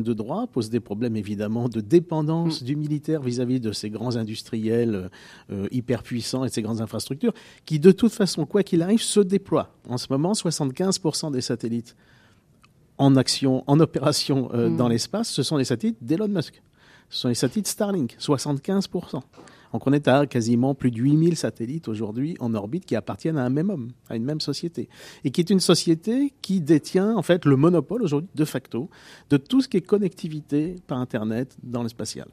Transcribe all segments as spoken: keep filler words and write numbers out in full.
de droit pose des problèmes évidemment de dépendance mmh. du militaire vis-à-vis de ces grands industriels euh, hyper puissants et de ces grandes infrastructures qui de toute façon, quoi qu'il arrive, se déploient. En ce moment, soixante-quinze pour cent des satellites en action, en opération euh, mmh. dans l'espace, ce sont les satellites d'Elon Musk. Ce sont les satellites Starlink, soixante-quinze pour cent. Donc on est à quasiment plus de huit mille satellites aujourd'hui en orbite qui appartiennent à un même homme, à une même société. Et qui est une société qui détient en fait le monopole aujourd'hui de facto de tout ce qui est connectivité par Internet dans le spatial.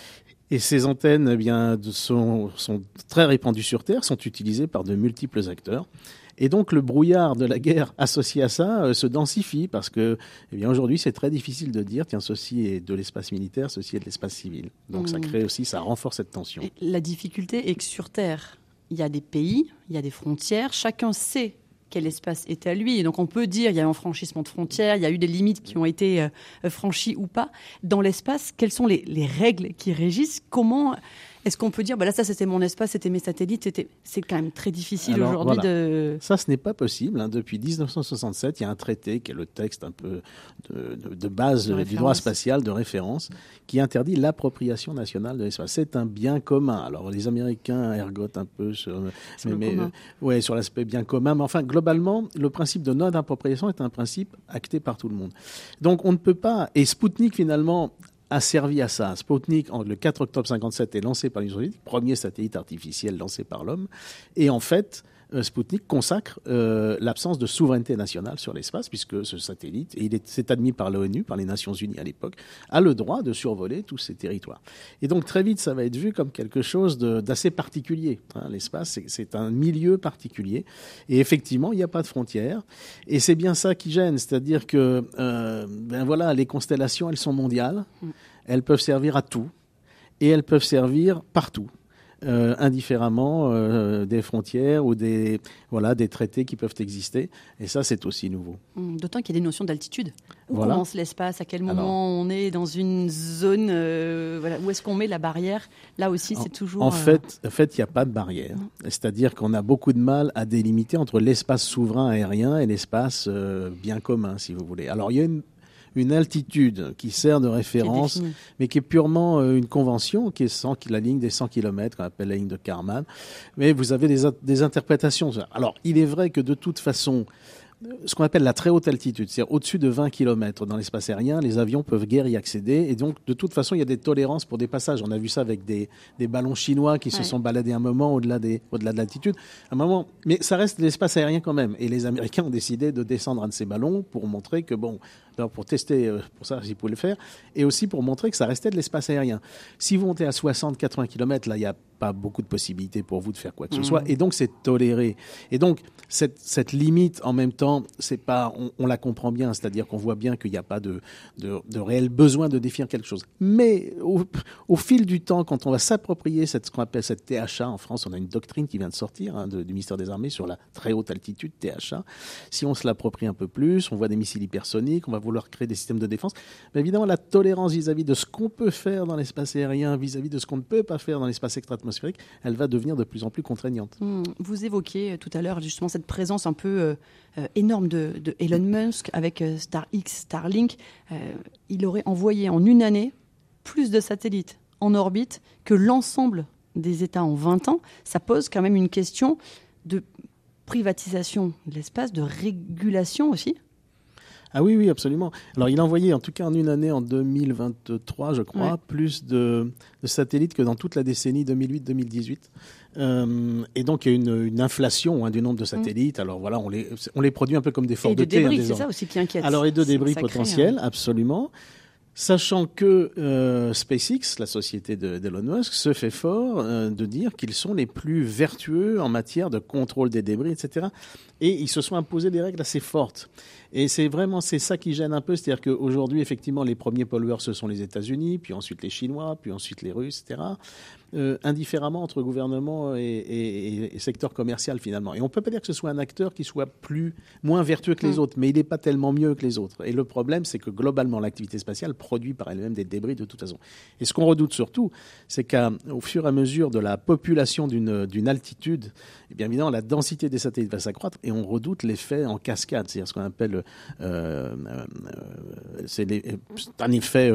Et ces antennes eh bien, sont, sont très répandues sur Terre, sont utilisées par de multiples acteurs. Et donc le brouillard de la guerre associé à ça euh, se densifie parce que eh bien, aujourd'hui c'est très difficile de dire tiens ceci est de l'espace militaire, ceci est de l'espace civil. Donc mmh. ça crée aussi, ça renforce cette tension. Et la difficulté est que sur Terre, il y a des pays, il y a des frontières, chacun sait quel espace est à lui. Et donc on peut dire il y a un franchissement de frontières, il y a eu des limites qui ont été euh, franchies ou pas. Dans l'espace, quelles sont les, les règles qui régissent ? Comment est-ce qu'on peut dire bah là ça c'était mon espace, c'était mes satellites, c'était... c'est quand même très difficile Alors, aujourd'hui voilà. de... Ça ce n'est pas possible. Hein. Depuis dix-neuf cent soixante-sept, il y a un traité qui est le texte un peu de, de, de base de du droit spatial de référence qui interdit l'appropriation nationale de l'espace. C'est un bien commun. Alors les Américains ergotent un peu sur, sur, mais, mais, euh, ouais, sur l'aspect bien commun. Mais enfin globalement, le principe de non-appropriation est un principe acté par tout le monde. Donc on ne peut pas... Et Sputnik finalement... a servi à ça. Sputnik, le quatre octobre cinquante-sept, est lancé par l'Union soviétique, premier satellite artificiel lancé par l'homme. Et en fait, Sputnik consacre euh, l'absence de souveraineté nationale sur l'espace, puisque ce satellite, et il est, c'est admis par l'ONU, par les Nations Unies à l'époque, a le droit de survoler tous ces territoires. Et donc très vite, ça va être vu comme quelque chose de, d'assez particulier. Hein, l'espace, c'est, c'est un milieu particulier. Et effectivement, il n'y a pas de frontières. Et c'est bien ça qui gêne, c'est-à-dire que euh, ben voilà, les constellations, elles sont mondiales, mmh. elles peuvent servir à tout, et elles peuvent servir partout. Euh, indifféremment euh, des frontières ou des, voilà, des traités qui peuvent exister. Et ça, c'est aussi nouveau. D'autant qu'il y a des notions d'altitude. Où voilà. commence l'espace ? À quel moment Alors, on est dans une zone euh, voilà, où est-ce qu'on met la barrière ? Là aussi, c'est en, toujours... En euh... fait, en fait, il n'y a pas de barrière. Non. C'est-à-dire qu'on a beaucoup de mal à délimiter entre l'espace souverain aérien et l'espace euh, bien commun, si vous voulez. Alors, il y a une une altitude qui sert de référence, qui mais qui est purement euh, une convention, qui est cent, la ligne des cent kilomètres, qu'on appelle la ligne de Kármán. Mais vous avez des, des interprétations. Alors, il est vrai que de toute façon, ce qu'on appelle la très haute altitude, c'est-à-dire au-dessus de vingt kilomètres dans l'espace aérien, les avions peuvent guère y accéder. Et donc, de toute façon, il y a des tolérances pour des passages. On a vu ça avec des, des ballons chinois qui ouais. se sont baladés un moment au-delà, des, au-delà de l'altitude. Un moment, mais ça reste l'espace aérien quand même. Et les Américains ont décidé de descendre un de ces ballons pour montrer que, bon, alors pour tester, pour ça, s'ils pouvaient le faire, et aussi pour montrer que ça restait de l'espace aérien. Si vous montez à soixante à quatre-vingts kilomètres, là, il n'y a pas beaucoup de possibilités pour vous de faire quoi que ce mmh. soit. Et donc, c'est toléré. Et donc, cette, cette limite, en même temps, c'est pas, on, on la comprend bien. C'est-à-dire qu'on voit bien qu'il n'y a pas de, de, de réel besoin de définir quelque chose. Mais au, au fil du temps, quand on va s'approprier cette, ce qu'on appelle cette T H A, en France, on a une doctrine qui vient de sortir hein, de, du ministère des Armées sur la très haute altitude, T H A. Si on se l'approprie un peu plus, on voit des missiles hypersoniques, on va vouloir créer des systèmes de défense. Mais évidemment, la tolérance vis-à-vis de ce qu'on peut faire dans l'espace aérien, vis-à-vis de ce qu'on ne peut pas faire dans l'espace extra-atmosphérique, elle va devenir de plus en plus contraignante. Mmh. Vous évoquiez tout à l'heure justement cette présence un peu euh, euh, énorme de, de Elon Musk avec euh, StarX, Starlink. Euh, il aurait envoyé en une année plus de satellites en orbite que l'ensemble des États en vingt ans. Ça pose quand même une question de privatisation de l'espace, de régulation aussi. Ah oui, oui, absolument. Alors, il a envoyé, en tout cas en une année, en deux mille vingt-trois, je crois, ouais. plus de, de satellites que dans toute la décennie deux mille huit deux mille dix-huit. Euh, et donc, il y a une, une inflation hein, du nombre de satellites. Mmh. Alors voilà, on les, on les produit un peu comme des forts de, de débris, terre. Et de débris, c'est ça aussi qui inquiète. Alors, et de débris ça potentiels, crée, hein. absolument. Sachant que euh, SpaceX, la société de, d'Elon Musk, se fait fort euh, de dire qu'ils sont les plus vertueux en matière de contrôle des débris, et cetera. Et ils se sont imposés des règles assez fortes. Et c'est vraiment c'est ça qui gêne un peu, c'est-à-dire qu'aujourd'hui, effectivement, les premiers pollueurs, ce sont les États-Unis, puis ensuite les Chinois, puis ensuite les Russes, et cetera. Euh, indifféremment entre gouvernement et, et, et secteur commercial, finalement. Et on ne peut pas dire que ce soit un acteur qui soit plus, moins vertueux que les mmh. autres, mais il n'est pas tellement mieux que les autres. Et le problème, c'est que globalement, l'activité spatiale produit par elle-même des débris de toute façon. Et ce qu'on redoute surtout, c'est qu'au fur et à mesure de la population d'une, d'une altitude, eh bien évidemment, la densité des satellites va s'accroître et on redoute l'effet en cascade, c'est-à-dire ce qu'on appelle, euh, euh, c'est, les, c'est un effet